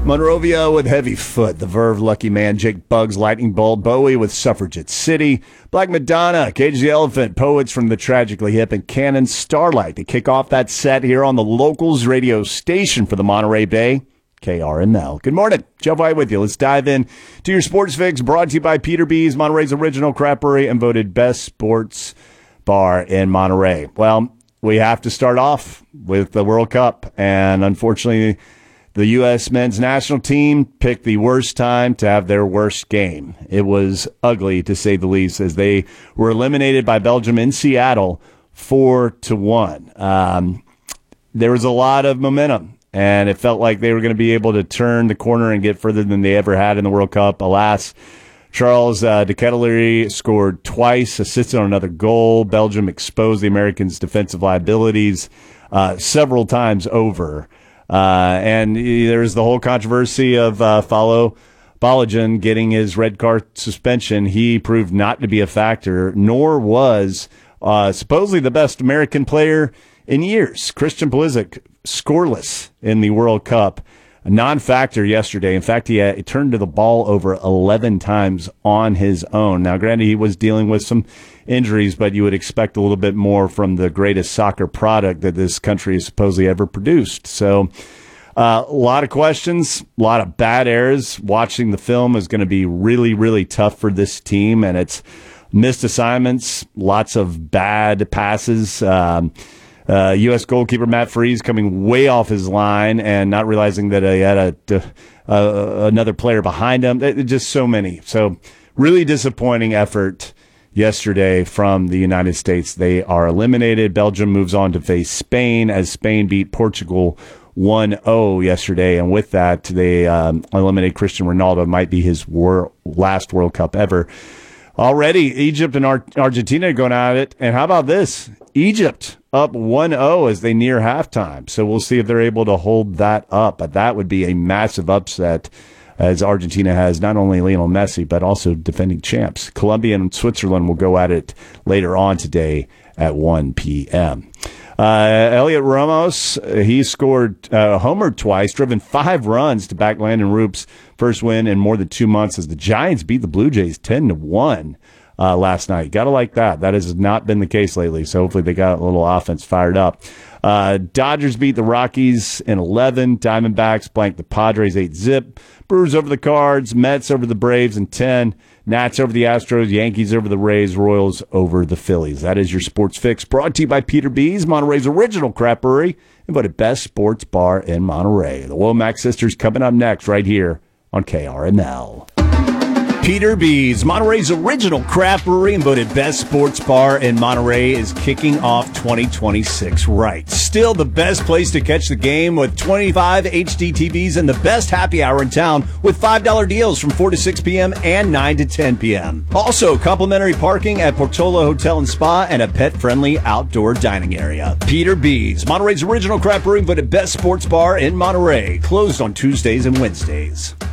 Monrovia with Heavy Foot, The Verve, Lucky Man, Jake Buggs, Lightning Bolt, Bowie with Suffragette City, Black Madonna, Cage the Elephant, Poets from the Tragically Hip, and Cannon Starlight to kick off that set here on the Locals radio station for the Monterey Bay, KRML. Good morning. Jeff White with you. Let's dive in to your sports fix, brought to you by Peter B's, Monterey's original crap brewery, and voted best sports bar in Monterey. Well, we have to start off with the World Cup, and unfortunately, the U.S. men's national team picked the worst time to have their worst game. It was ugly, to say the least, as they were eliminated by Belgium in Seattle 4-1. There was a lot of momentum, and it felt like they were going to be able to turn the corner and get further than they ever had in the World Cup. Alas, Charles de Ketelaere scored twice, assisted on another goal. Belgium exposed the Americans' defensive liabilities several times over. And there's the whole controversy of Balogun getting his red card suspension. He proved not to be a factor, nor was supposedly the best American player in years. Christian Pulisic, scoreless in the World Cup, a non-factor yesterday. In fact, he turned to the ball over 11 times on his own. Now, granted, he was dealing with some injuries, but you would expect a little bit more from the greatest soccer product that this country has supposedly ever produced. So a lot of questions, a lot of bad errors. Watching the film is going to be really, really tough for this team, and it's missed assignments, lots of bad passes. U.S. goalkeeper Matt Freese coming way off his line and not realizing that he had another player behind him. Just so many. So really disappointing effort yesterday from the United States. They are eliminated. Belgium moves on to face Spain as Spain beat Portugal 1-0 yesterday. And with that, they eliminated Cristiano Ronaldo. It might be his last World Cup ever. Already, Egypt and Argentina going at it. And how about this? Egypt up 1-0 as they near halftime. So we'll see if they're able to hold that up. But that would be a massive upset, as Argentina has not only Lionel Messi, but also defending champs. Colombia and Switzerland will go at it later on today at 1 p.m. Elliot Ramos, he scored homered twice, driven 5 runs to back Landon Roop's first win in more than 2 months as the Giants beat the Blue Jays 10-1 last night. Got to like that. That has not been the case lately, so hopefully they got a little offense fired up. Dodgers beat the Rockies in 11. Diamondbacks blanked the Padres 8-zip. Brewers over the Cards. Mets over the Braves in 10. Nats over the Astros. Yankees over the Rays. Royals over the Phillies. That is your sports fix, brought to you by Peter B's, Monterey's original crap brewery, and voted best sports bar in Monterey. The Womack Sisters coming up next right here on KRML. Peter B's, Monterey's original craft brewery and voted best sports bar in Monterey, is kicking off 2026 right. Still the best place to catch the game with 25 HD TVs and the best happy hour in town with $5 deals from 4 to 6 p.m. and 9 to 10 p.m. Also, complimentary parking at Portola Hotel and Spa and a pet-friendly outdoor dining area. Peter B's, Monterey's original craft brewery and voted best sports bar in Monterey. Closed on Tuesdays and Wednesdays.